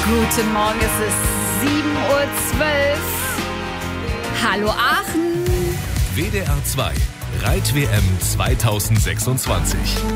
Guten Morgen, es ist 7:12 Uhr. Hallo Aachen. WDR 2, Reit-WM 2026.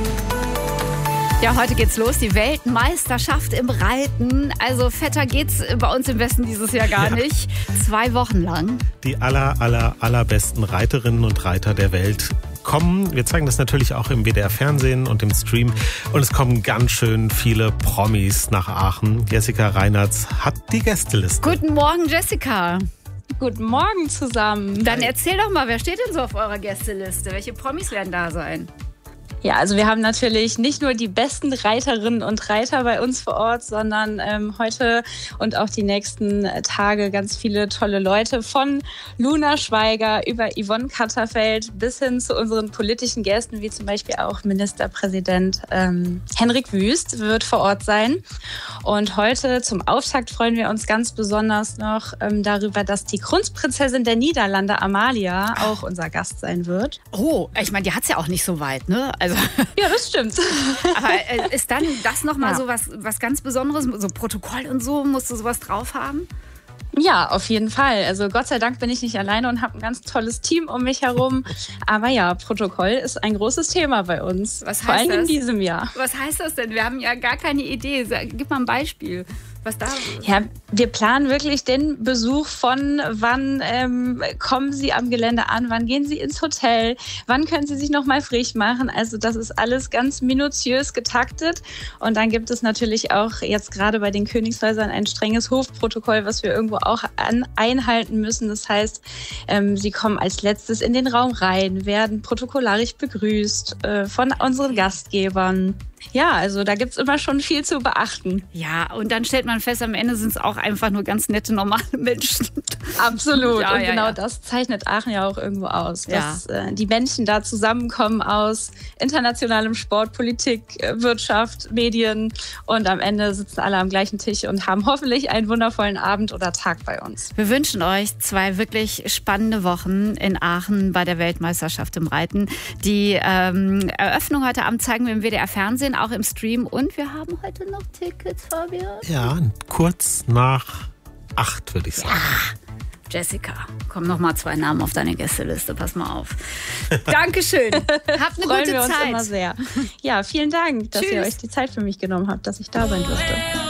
Ja, heute geht's los, die Weltmeisterschaft im Reiten. Also fetter geht's bei uns im Westen dieses Jahr gar nicht. 2 Wochen lang. Die allerbesten Reiterinnen und Reiter der Welt kommen. Wir zeigen das natürlich auch im WDR-Fernsehen und im Stream. Und es kommen ganz schön viele Promis nach Aachen. Jessica Reinertz hat die Gästeliste. Guten Morgen, Jessica. Guten Morgen zusammen. Dann erzähl doch mal, wer steht denn so auf eurer Gästeliste? Welche Promis werden da sein? Ja, also wir haben natürlich nicht nur die besten Reiterinnen und Reiter bei uns vor Ort, sondern heute und auch die nächsten Tage ganz viele tolle Leute. Von Luna Schweiger über Yvonne Katterfeld bis hin zu unseren politischen Gästen, wie zum Beispiel auch Ministerpräsident Henrik Wüst wird vor Ort sein. Und heute zum Auftakt freuen wir uns ganz besonders noch darüber, dass die Kronprinzessin der Niederlande, Amalia, auch unser Gast sein wird. Oh, ich meine, die hat's ja auch nicht so weit, ne? Also ja, das stimmt. Aber ist dann das nochmal so was ganz Besonderes? So Protokoll und so, musst du sowas drauf haben? Ja, auf jeden Fall. Also Gott sei Dank bin ich nicht alleine und habe ein ganz tolles Team um mich herum. Aber ja, Protokoll ist ein großes Thema bei uns. Was heißt vor allem das? In diesem Jahr. Was heißt das denn? Wir haben ja gar keine Idee. Gib mal ein Beispiel. Was da? Ja, wir planen wirklich den Besuch von wann kommen Sie am Gelände an, wann gehen Sie ins Hotel, wann können Sie sich nochmal frisch machen. Also das ist alles ganz minutiös getaktet. Und dann gibt es natürlich auch jetzt gerade bei den Königshäusern ein strenges Hofprotokoll, was wir irgendwo auch einhalten müssen. Das heißt, Sie kommen als letztes in den Raum rein, werden protokollarisch begrüßt von unseren Gastgebern. Ja, also da gibt's immer schon viel zu beachten. Ja, und dann stellt man fest, am Ende sind es auch einfach nur ganz nette, normale Menschen. Absolut. Ja, und ja, genau ja. Das zeichnet Aachen ja auch irgendwo aus. Ja. Dass die Menschen da zusammenkommen aus internationalem Sport, Politik, Wirtschaft, Medien. Und am Ende sitzen alle am gleichen Tisch und haben hoffentlich einen wundervollen Abend oder Tag bei uns. Wir wünschen euch 2 wirklich spannende Wochen in Aachen bei der Weltmeisterschaft im Reiten. Die Eröffnung heute Abend zeigen wir im WDR-Fernsehen, auch im Stream. Und wir haben heute noch Tickets, Fabian. Ja, kurz nach 8, würde ich sagen. Ja. Jessica, kommen noch mal 2 Namen auf deine Gästeliste. Pass mal auf. Dankeschön. Habt eine Freuen gute wir uns Zeit. immer sehr. Ja, vielen Dank, dass Tschüss. ihr euch die Zeit für mich genommen habt, dass ich da sein durfte.